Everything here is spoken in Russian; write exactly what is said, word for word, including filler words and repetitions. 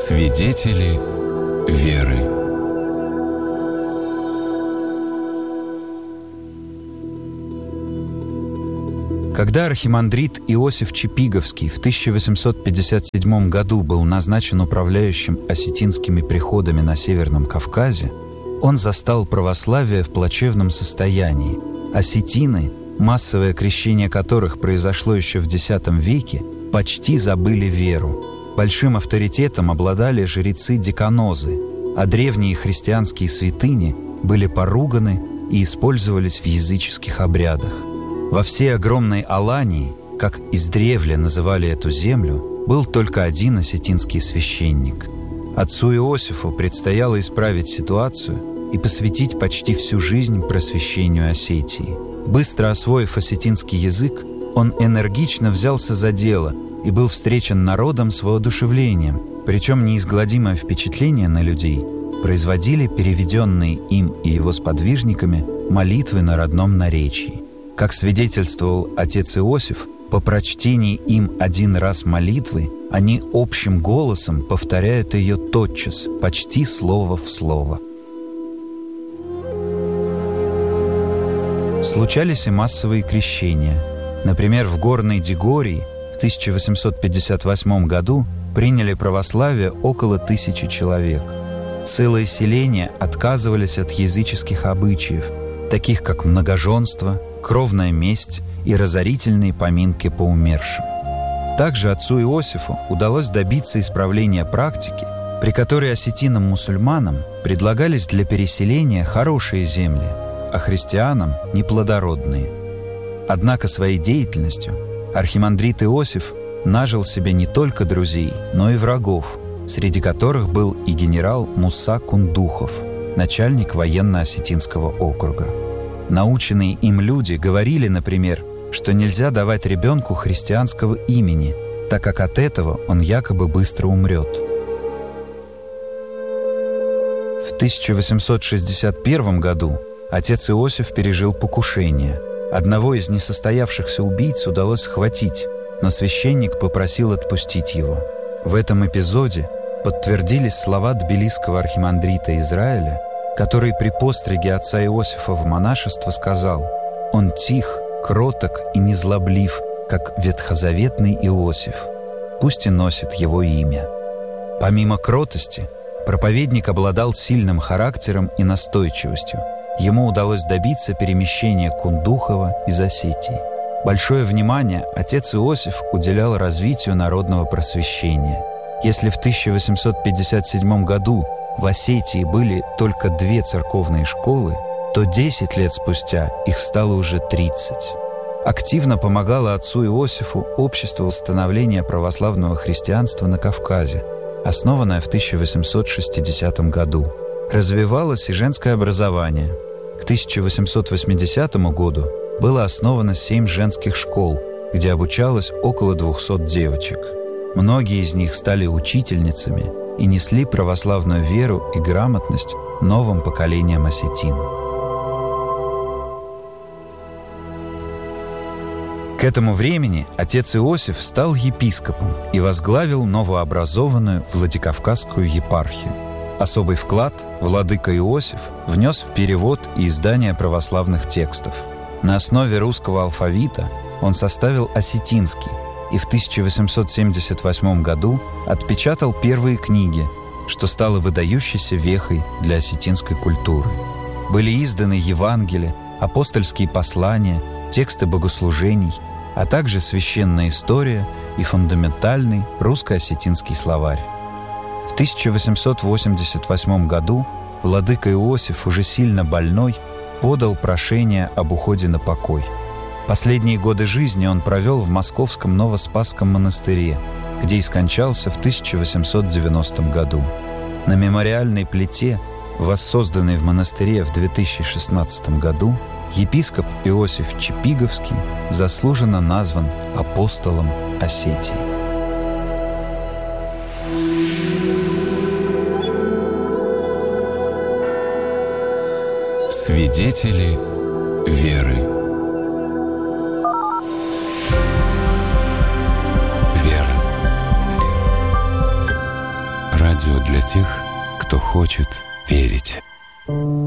Свидетели веры. Когда архимандрит Иосиф Чипиговский в тысяча восемьсот пятьдесят седьмом году был назначен управляющим осетинскими приходами на Северном Кавказе, он застал православие в плачевном состоянии. Осетины, массовое крещение которых произошло еще в X веке, почти забыли веру. Большим авторитетом обладали жрецы-деканозы, а древние христианские святыни были поруганы и использовались в языческих обрядах. Во всей огромной Алании, как издревле называли эту землю, был только один осетинский священник. Отцу Иосифу предстояло исправить ситуацию и посвятить почти всю жизнь просвещению Осетии. Быстро освоив осетинский язык, он энергично взялся за дело и был встречен народом с воодушевлением, причем неизгладимое впечатление на людей производили переведенные им и его сподвижниками молитвы на родном наречии. Как свидетельствовал отец Иосиф, по прочтении им один раз молитвы они общим голосом повторяют ее тотчас, почти слово в слово. Случались и массовые крещения. Например, в Горной Дегории в тысяча восемьсот пятьдесят восьмом году приняли православие около тысячи человек. Целые селения отказывались от языческих обычаев, таких как многоженство, кровная месть и разорительные поминки по умершим. Также отцу Иосифу удалось добиться исправления практики, при которой осетинам-мусульманам предлагались для переселения хорошие земли, а христианам – неплодородные. Однако своей деятельностью архимандрит Иосиф нажил себе не только друзей, но и врагов, среди которых был и генерал Муса Кундухов, начальник военно-осетинского округа. Наученные им люди говорили, например, что нельзя давать ребенку христианского имени, так как от этого он якобы быстро умрет. В тысяча восемьсот шестьдесят первом году отец Иосиф пережил покушение. Одного из несостоявшихся убийц удалось схватить, но священник попросил отпустить его. В этом эпизоде подтвердились слова тбилисского архимандрита Израиля, который при постриге отца Иосифа в монашество сказал: «Он тих, кроток и незлоблив, как ветхозаветный Иосиф. Пусть и носит его имя». Помимо кротости, проповедник обладал сильным характером и настойчивостью. Ему удалось добиться перемещения Кундухова из Осетии. Большое внимание отец Иосиф уделял развитию народного просвещения. Если в тысяча восемьсот пятьдесят седьмом году в Осетии были только две церковные школы, то десять лет спустя их стало уже тридцать. Активно помогало отцу Иосифу общество восстановления православного христианства на Кавказе, основанное в тысяча восемьсот шестидесятом году. Развивалось и женское образование. К тысяча восемьсот восьмидесятому году было основано семь женских школ, где обучалось около двухсот девочек. Многие из них стали учительницами и несли православную веру и грамотность новым поколениям осетин. К этому времени отец Иосиф стал епископом и возглавил новообразованную Владикавказскую епархию. Особый вклад владыка Иосиф внес в перевод и издание православных текстов. На основе русского алфавита он составил осетинский и в тысяча восемьсот семьдесят восьмом году отпечатал первые книги, что стало выдающейся вехой для осетинской культуры. Были изданы Евангелия, апостольские послания, тексты богослужений, а также священная история и фундаментальный русско-осетинский словарь. В тысяча восемьсот восемьдесят восьмом году владыка Иосиф, уже сильно больной, подал прошение об уходе на покой. Последние годы жизни он провел в московском Новоспасском монастыре, где и скончался в тысяча восемьсот девяностом году. На мемориальной плите, воссозданной в монастыре в две тысячи шестнадцатом году, епископ Иосиф Чипиговский заслуженно назван апостолом Осетии. Свидетели веры. Вера. Ради Радио для тех, кто хочет верить.